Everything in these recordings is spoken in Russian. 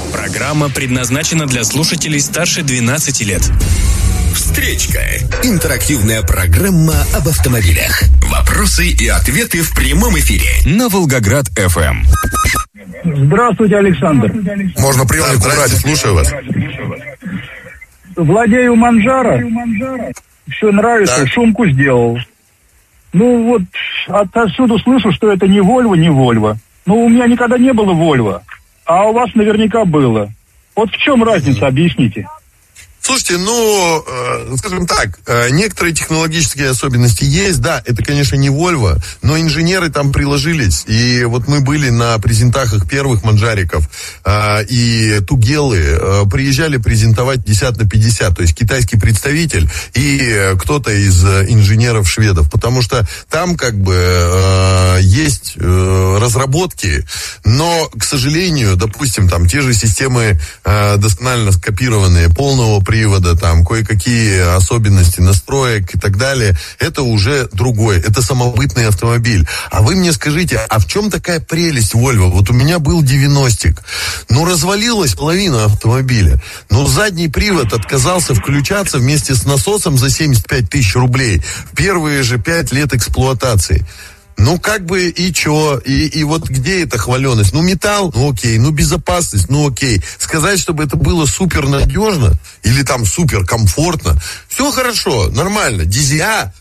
Программа предназначена для слушателей старше 12 лет. Встречка. Интерактивная программа об автомобилях. Вопросы и ответы в прямом эфире. На Волгоград-ФМ. Здравствуйте, Александр. Можно приемник убрать, слушаю вас. Владею Манжаро. Все нравится, так. Шумку сделал. Ну вот, отсюда слышу, что это не Volvo. Ну, у меня никогда не было Volvo, а у вас наверняка было. Вот в чем разница, объясните. Слушайте, скажем так, некоторые технологические особенности есть, да, это, конечно, не Volvo, но инженеры там приложились, и вот мы были на презентахах первых манжариков, и Тугелы приезжали презентовать 50 на 50, то есть китайский представитель и кто-то из инженеров-шведов, потому что там есть разработки, но, к сожалению, допустим, там те же системы досконально скопированные, полного привода, там, кое-какие особенности настроек и так далее, это уже другой, это самобытный автомобиль. А вы мне скажите, а в чем такая прелесть Volvo? Вот у меня был 90-ик, развалилась половина автомобиля, задний привод отказался включаться вместе с насосом за 75 тысяч рублей в первые же 5 лет эксплуатации. И чё? И вот где эта хваленость? Металл? Окей. Безопасность? Окей. Сказать, чтобы это было супер надежно или там супер комфортно, все хорошо, нормально. DZI,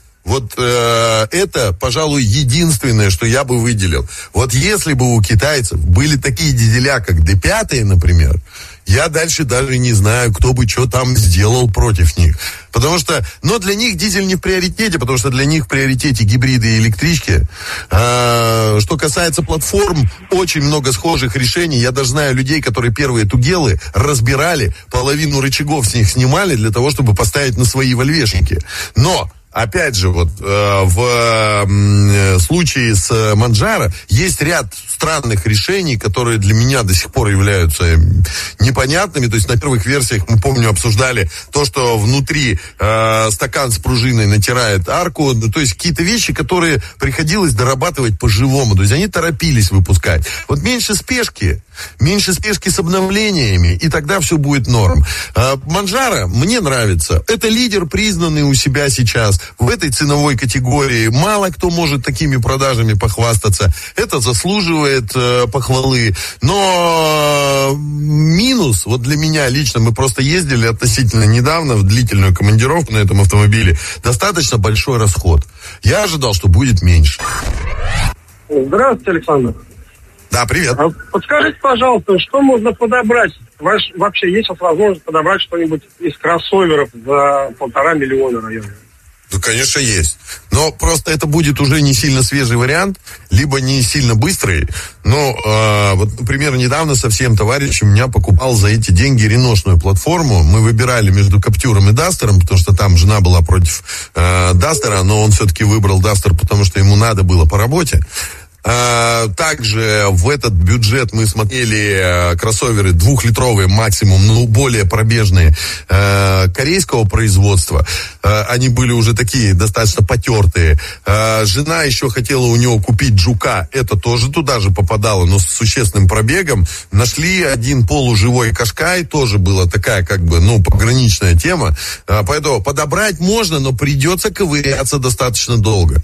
это, пожалуй, единственное, что я бы выделил. Вот если бы у китайцев были такие дизеля, как D5, например, я дальше даже не знаю, кто бы что там сделал против них. Потому что, для них дизель не в приоритете, потому что для них в приоритете гибриды и электрички. Что касается платформ, очень много схожих решений. Я даже знаю людей, которые первые Тугелы разбирали, половину рычагов с них снимали для того, чтобы поставить на свои вольвешники. Но опять же, в случае с Манжаро есть ряд странных решений, которые для меня до сих пор являются непонятными. То есть на первых версиях, мы, помню, обсуждали то, что внутри стакан с пружиной натирает арку. То есть какие-то вещи, которые приходилось дорабатывать по-живому. То есть они торопились выпускать. Вот меньше спешки с обновлениями, и тогда все будет норм. Манжаро мне нравится. Это лидер, признанный у себя сейчас в этой ценовой категории. Мало кто может такими продажами похвастаться. Это заслуживает похвалы. Но минус, для меня лично, мы просто ездили относительно недавно в длительную командировку на этом автомобиле, достаточно большой расход. Я ожидал, что будет меньше. Здравствуйте, Александр. Да, привет. Подскажите, пожалуйста, что можно подобрать? Вообще есть возможность подобрать что-нибудь из кроссоверов за 1,5 миллиона района? Ну, конечно, есть. Но просто это будет уже не сильно свежий вариант, либо не сильно быстрый. Например, недавно совсем товарищ у меня покупал за эти деньги реношную платформу. Мы выбирали между Каптюром и Дастером, потому что там жена была против Дастера, но он все-таки выбрал Дастер, потому что ему надо было по работе. Также в этот бюджет мы смотрели кроссоверы 2-литровые максимум, более пробежные, корейского производства. Они были уже такие достаточно потертые. Жена еще хотела у него купить Джука, это тоже туда же попадало, но с существенным пробегом. Нашли один полуживой Кашкай, тоже была такая пограничная тема. Поэтому подобрать можно, но придется ковыряться достаточно долго.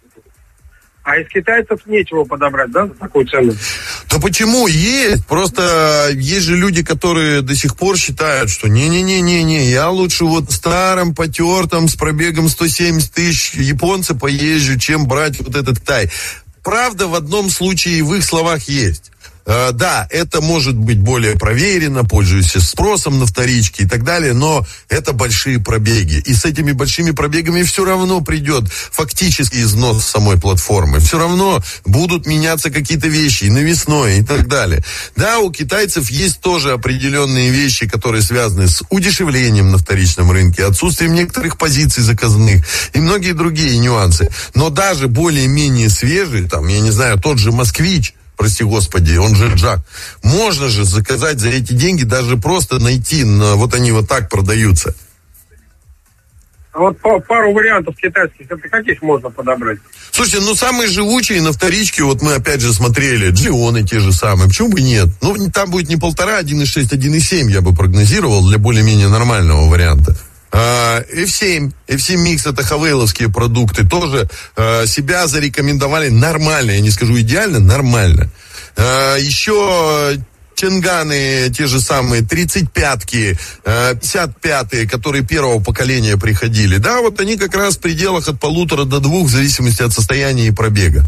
А из китайцев нечего подобрать, да, за такую цену? Да почему? Есть. Просто есть же люди, которые до сих пор считают, что не-не-не-не-не, я лучше старым, потертым, с пробегом 170 тысяч японца поезжу, чем брать этот Китай. Правда в одном случае в их словах есть. Да, это может быть более проверено, пользуясь спросом на вторичке и так далее, но это большие пробеги. И с этими большими пробегами все равно придет фактический износ самой платформы. Все равно будут меняться какие-то вещи, и навесной, и так далее. Да, у китайцев есть тоже определенные вещи, которые связаны с удешевлением на вторичном рынке, отсутствием некоторых позиций заказных и многие другие нюансы. Но даже более-менее свежий, тот же «Москвич», прости господи, он же Джак. Можно же заказать за эти деньги, даже просто найти, они так продаются. Вот пару вариантов китайских, это каких можно подобрать? Слушайте, ну самые живучие на вторичке, вот мы опять же смотрели, Джионы те же самые, почему бы нет? Ну, там будет не 1,5, 1,6, 1,7 я бы прогнозировал для более-менее нормального варианта. F7 Mix это хавейловские продукты, тоже себя зарекомендовали нормально, я не скажу идеально, нормально. Еще Ченганы, те же самые 35-ки, 55-е, которые первого поколения приходили, да, вот они как раз в пределах от 1,5 до 2, в зависимости от состояния и пробега.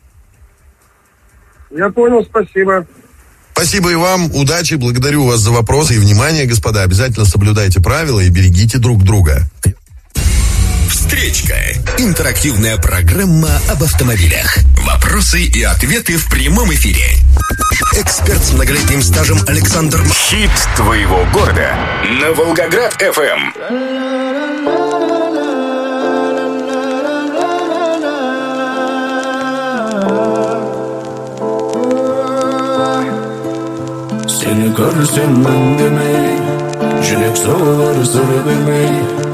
Я понял, спасибо. Спасибо и вам, удачи, благодарю вас за вопросы и внимание, господа. Обязательно соблюдайте правила и берегите друг друга. Встречка. Интерактивная программа об автомобилях. Вопросы и ответы в прямом эфире. Эксперт с многолетним стажем Александр... Хит твоего города на Волгоград-ФМ. Seni görsem ben demey, Jülek soğur zor vermey.